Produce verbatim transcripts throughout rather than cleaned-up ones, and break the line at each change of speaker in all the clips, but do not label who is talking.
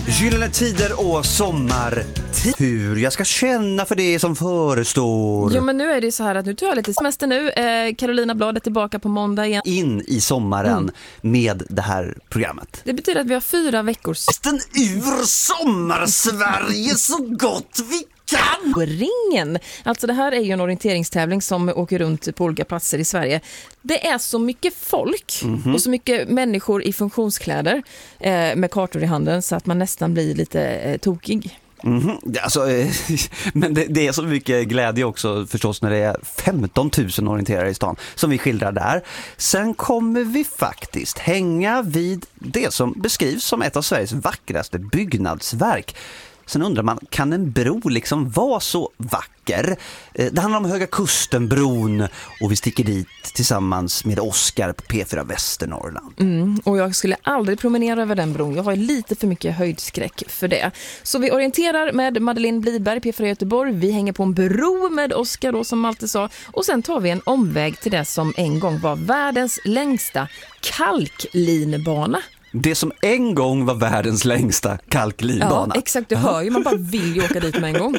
Gyllene tider och sommartid. Hur jag ska känna för det som förestår.
Jo, men nu är det så här att nu tar jag lite semester nu. Eh, Carolina Blad är tillbaka på måndag igen.
In i sommaren mm. med det här programmet.
Det betyder att vi har fyra veckors...
Den ur sommarsverige så gott vi kan!
Ringen. Alltså det här är ju en orienteringstävling som åker runt på olika platser i Sverige. Det är så mycket folk mm-hmm. och så mycket människor i funktionskläder eh, med kartor i handen så att man nästan blir lite eh, tokig.
Mm-hmm. Alltså, eh, men det, det är så mycket glädje också förstås när det är femton tusen orienterare i stan som vi skildrar där. Sen kommer vi faktiskt hänga vid det som beskrivs som ett av Sveriges vackraste byggnadsverk. Sen undrar man, kan en bro liksom vara så vacker? Det handlar om Höga Kustenbron och vi sticker dit tillsammans med Oskar på P fyra Västernorrland.
Mm, och jag skulle aldrig promenera över den bron. Jag har lite för mycket höjdskräck för det. Så vi orienterar med Madeleine Bliberg, P fyra Göteborg. Vi hänger på en bro med Oskar då, som alltid sa. Och sen tar vi en omväg till det som en gång var världens längsta kalklinbana.
Det som en gång var världens längsta kalklinbana.
Ja, exakt. Du hör ju, man bara vill ju åka dit med en gång.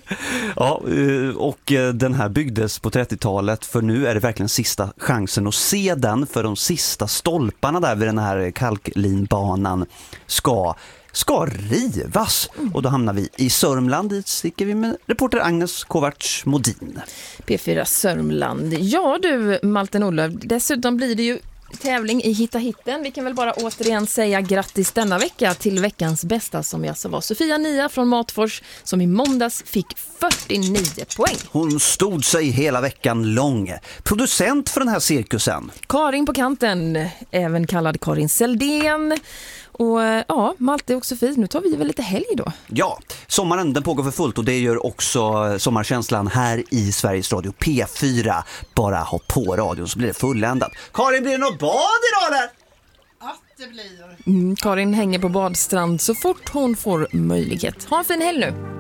Ja, och den här byggdes på trettiotalet, för nu är det verkligen sista chansen att se den, för de sista stolparna där vid den här kalklinbanan ska, ska rivas. Mm. Och då hamnar vi i Sörmland, dit sticker vi med reporter Agnes Kovacs Modin.
P fyra Sörmland. Ja du, Malte Nordlöf, dessutom blir det ju tävling i Hitta Hitten. Vi kan väl bara återigen säga grattis denna vecka till veckans bästa, som jag sa var Sofia Nia från Matfors, som i måndags fick fyrtionio poäng.
Hon stod sig hela veckan lång. Producent för den här cirkusen
Karin på kanten, även kallad Karin Seldén. Och ja, Malte och Sofie, nu tar vi väl lite helg då.
Ja, sommaren den pågår för fullt och det gör också sommarkänslan här i Sveriges Radio P fyra. Bara ha på radion så blir det fulländat. Karin, blir det något bad idag där?
Att det blir.
Mm, Karin hänger på badstrand så fort hon får möjlighet. Ha en fin helg nu.